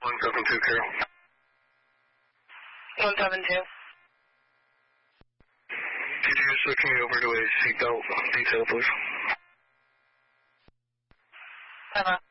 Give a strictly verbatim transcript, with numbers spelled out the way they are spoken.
one seven two, Carol. one seven two. Could you switch me over to a seatbelt detail, please? Bye-bye.